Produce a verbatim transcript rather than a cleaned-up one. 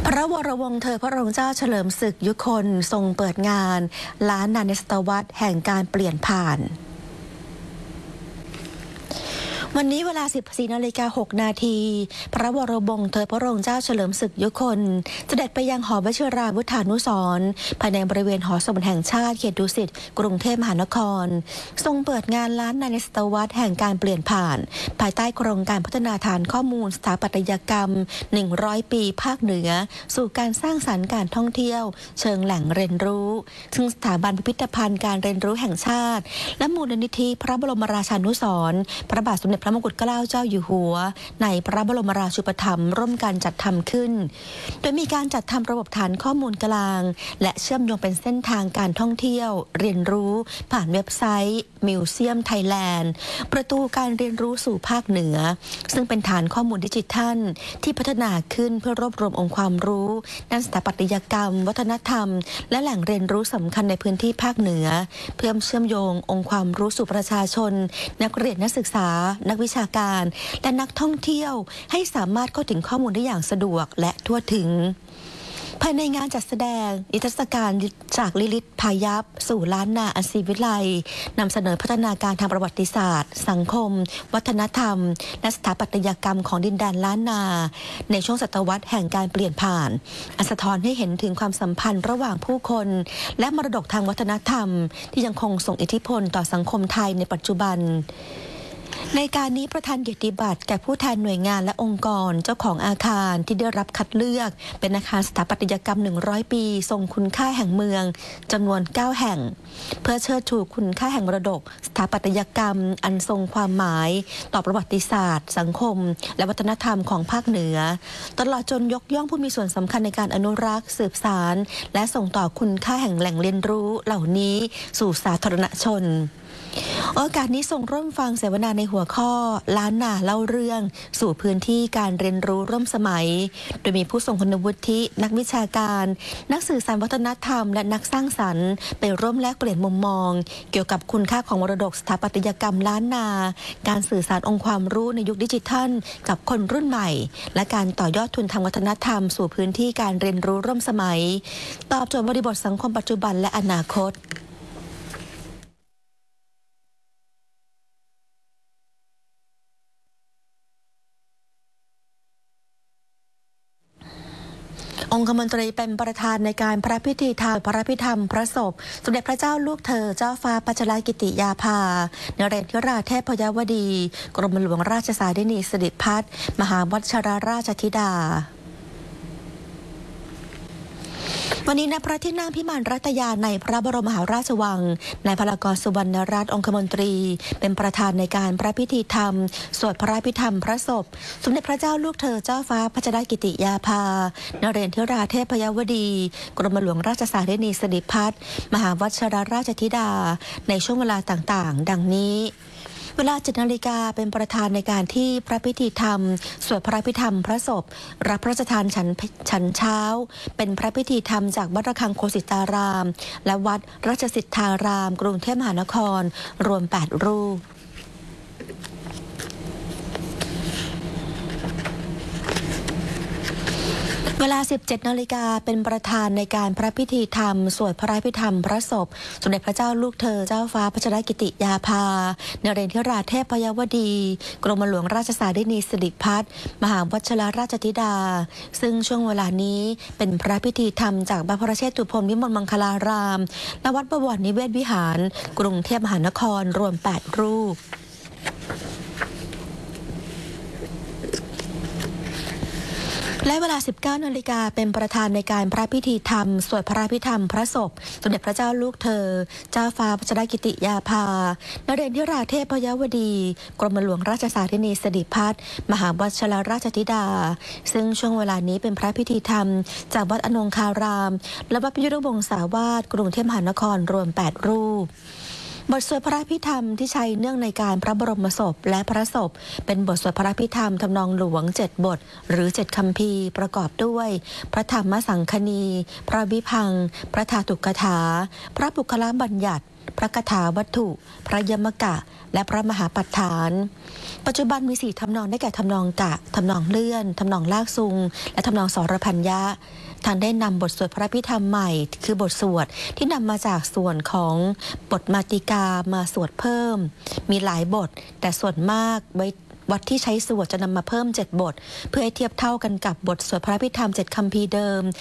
พระวรวงศ์เธอพระองค์เจ้าเฉลิมศึกยุคนทรงเปิดงานล้านนาในศตวรรษแห่งการเปลี่ยนผ่านวันนี้เวลา สิบสี่นาฬิกาหกนาที พระวรวงศ์เธอพระองค์เจ้าเฉลิมศึกยุคนเสด็จไปยังหอวชิราวุธานุสรณ์ภายในบริเวณหอสมุดแห่งชาติเขตดุสิตกรุงเทพมหานครทรงเปิดงานล้านนาในศตวรรษแห่งการเปลี่ยนผ่านภายใต้โครงการพัฒนาฐานข้อมูลสถาปัตยกรรมหนึ่งร้อยปีภาคเหนือสู่การสร้างสรรค์การท่องเที่ยวเชิงแหล่งเรียนรู้ซึ่งสถาบันพิพิธภัณฑ์การเรียนรู้แห่งชาติและมูลนิธิพระบรมราชานุสรณ์พระบาทสมเด็จพระมงกุฎเกล้าเจ้าอยู่หัวในพระบรมราชูปถัมภ์ร่วมกันจัดทำขึ้นโดยมีการจัดทำระบบฐานข้อมูลกลางและเชื่อมโยงเป็นเส้นทางการท่องเที่ยวเรียนรู้ผ่านเว็บไซต์มิวเซียมไทยแลนด์ประตูการเรียนรู้สู่ภาคเหนือซึ่งเป็นฐานข้อมูลดิจิทัลที่พัฒนาขึ้นเพื่อรวบรวมองค์ความรู้ด้านสถาปัตยกรรมวัฒนธรรมและแหล่งเรียนรู้สำคัญในพื้นที่ภาคเหนือเพื่อเชื่อมโยงองค์ความรู้สู่ประชาชนนักเรียนนักศึกษานักวิชาการและนักท่องเที่ยวให้สามารถเข้าถึงข้อมูลได้อย่างสะดวกและทั่วถึงภายในงานจัดแสดงนิทรรศการจากลิลิตพายัพสู่ล้านนาอันศรีวิไลนำเสนอพัฒนาการทางประวัติศาสตร์สังคมวัฒนธรรมและสถาปัตยกรรมของดินแดนล้านนาในช่วงศตวรรษแห่งการเปลี่ยนผ่านอันสะท้อนให้เห็นถึงความสัมพันธ์ระหว่างผู้คนและมรดกทางวัฒนธรรมที่ยังคงส่งอิทธิพลต่อสังคมไทยในปัจจุบันในการนี้ประธานเกียรติบัตรแก่ผู้แทนหน่วยงานและองค์กรเจ้าของอาคารที่ได้รับคัดเลือกเป็นอาคารสถาปัตยกรรมหนึ่งร้อยปีทรงคุณค่าแห่งเมืองจำนวนเก้าแห่งเพื่อเชิดชูคุณค่าแห่งมรดกสถาปัตยกรรมอันทรงความหมายต่อประวัติศาสตร์สังคมและวัฒนธรรมของภาคเหนือตลอดจนยกย่องผู้มีส่วนสำคัญในการอนุรักษ์สืบสานและส่งต่อคุณค่าแห่งแหล่งเรียนรู้เหล่านี้สู่สาธารณชนโอกาสนี้ทรงร่วมฟังเสวนาในหัวข้อล้านนาเล่าเรื่องสู่พื้นที่การเรียนรู้ร่วมสมัยโดยมีผู้ทรงคุณวุฒินักวิชาการนักสื่อสารวัฒนธรรมและนักสร้างสรรค์ไปร่วมแลกเปลี่ยนมุมมองเกี่ยวกับคุณค่าของมรดกสถาปัตยกรรมล้านนาการสื่อสารองค์ความรู้ในยุคดิจิทัลกับคนรุ่นใหม่และการต่อยอดทุนทางวัฒนธรรมสู่พื้นที่การเรียนรู้ร่วมสมัยตอบโจทย์บริบทสังคมปัจจุบันและอนาคตองคมนตรีเป็นประธานในการพระพิธีทางพระพิธรรมพระศพสมเด็จพระเจ้าลูกเธอเจ้าฟ้าพัชรกิติยาภานเรศธิราเทพยวดีกรมหลวงราชสารินีสิริพัฒน์มหาวชิรราชธิดาวันนี้ณพระที่นั่งพิมานรัตยาในพระบรมมหาราชวังนายพลากรสุวรรณรัตน์องคมนตรีเป็นประธานในการพระพิธีธรรมสวดพระพิธรรมพระศพสมเด็จพระเจ้าลูกเธอเจ้าฟ้าพัชรกิติยาภานเรศธิราเทพยวดีกรมหลวงราชสารินีสิริพัฒน์มหาวชิรราชธิดาในช่วงเวลาต่างๆดังนี้เวลาเจ็ดนาฬิกาเป็นประธานในการที่พระพิธีธรรมสวดพระพิธรรมพระศพรับพระราชทานฉันฉันเช้าเป็นพระพิธีธรรมจากวัดระฆังโคสิตารามและวัดราชสิทธารามกรุงเทพมหานครรวมแปดรูปเวลา สิบเจ็ดนาฬิกาเป็นประธานในการพระพิธีธรรมสวดพระพิธรรมพระศพสมเด็จพระเจ้าลูกเธอเจ้าฟ้าพัชรกิติยาภานเรศธิราเทพยวดีกรมหลวงราชสารินีสิริพัฒน์มหาวชิรราชธิดาซึ่งช่วงเวลานี้เป็นพระพิธีธรรมจากพระพระเชตุพนวิมลมังคลารามณวัดบวรนิเวศวิหารกรุงเทพมหานครรวมแปดรูปและเวลา สิบเก้านาฬิกาเป็นประธานในการพระพิธีธรรมสวดพระพิธรรมพระศพสมเด็จพระเจ้าลูกเธอเจ้าฟ้าพัชรกิติยาภานเรศธิราเทพยวดีกรมหลวงราชสารินีสิริพัฒน์มหาวชิรราชธิดาซึ่งช่วงเวลานี้เป็นพระพิธีธรรมจากวัดอนงคารามและวัดพิยุทธวงศาวาสกรุงเทพมหานครรวมแปดรูปบทสวดพระพิธรรมที่ใช้เนื่องในการพระบรมศพและพระศพเป็นบทสวดพระพิธรรมทำนองหลวงเจ็ดบทหรือเจ็ดคัมภีร์ประกอบด้วยพระธรรมสังคณีพระวิพังค์พระธาตุกถาพระปุคละบัญญัติพระคถาวัตถุ พระยมกะและพระมหาปัฏฐานปัจจุบันมีสี่ทำนองได้แก่ทำนองกะทำนองเลื่อนทำนองลากซุงและทำนองสรพัญญะท่านได้นำบทสวดพระพิธรรมใหม่คือบทสวดที่นำมาจากส่วนของบทมาติกามาสวดเพิ่มมีหลายบทแต่ส่วนมากไว้วัดที่ใช้สวดจะนำมาเพิ่มเจ็ดบทเพื่อให้เทียบเท่ากันกับบทสวดพระพิธรรมเจ็ดคัมภีร์เดิม